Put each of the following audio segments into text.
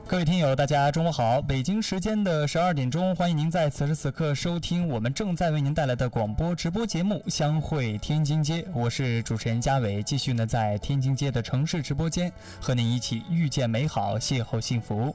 各位听友大家中午好，北京时间的12点钟，欢迎您在此时此刻收听我们正在为您带来的广播直播节目相会天津街，我是主持人嘉伟，继续呢在天津街的城市直播间和您一起遇见美好，邂逅幸福。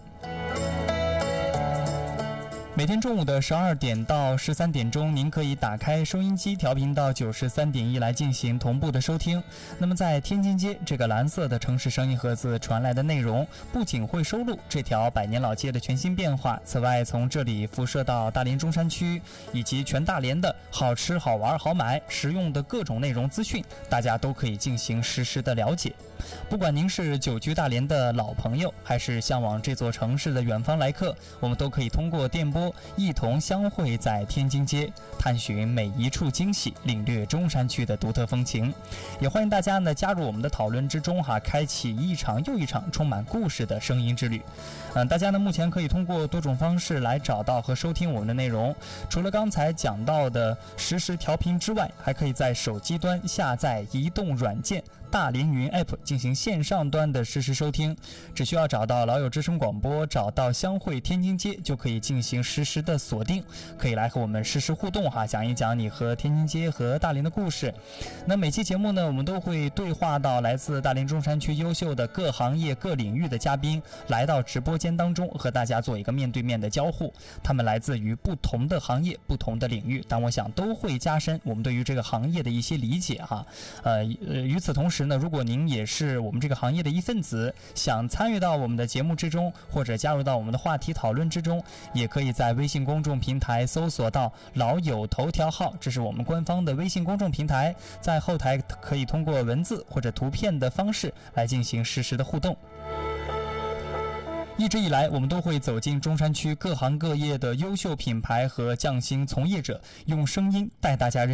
每天中午的12点到13点钟，您可以打开收音机调频到93.1来进行同步的收听。那么在天津街这个蓝色的城市声音盒子传来的内容，不仅会收录这条百年老街的全新变化，此外从这里辐射到大连中山区以及全大连的好吃好玩好买实用的各种内容资讯，大家都可以进行实时的了解。不管您是久居大连的老朋友，还是向往这座城市的远方来客，我们都可以通过电波一同相会在天津街，探寻每一处惊喜，领略中山区的独特风情。也欢迎大家呢加入我们的讨论之中开启一场又一场充满故事的声音之旅。大家呢目前可以通过多种方式来找到和收听我们的内容，除了刚才讲到的实时调频之外，还可以在手机端下载移动软件大连云 App 进行线上端的实时收听，只需要找到老友之声广播，找到相会天津街，就可以进行实时的锁定，可以来和我们实时互动讲一讲你和天津街和大连的故事。那每期节目呢，我们都会对话到来自大连中山区优秀的各行业各领域的嘉宾，来到直播间当中和大家做一个面对面的交互。他们来自于不同的行业不同的领域，但我想都会加深我们对于这个行业的一些理解与此同时呢，如果您也是我们这个行业的一份子，想参与到我们的节目之中，或者加入到我们的话题讨论之中，也可以在微信公众平台搜索到老友头条号，这是我们官方的微信公众平台，在后台可以通过文字或者图片的方式来进行实时的互动。一直以来，我们都会走进中山区各行各业的优秀品牌和匠心从业者，用声音带大家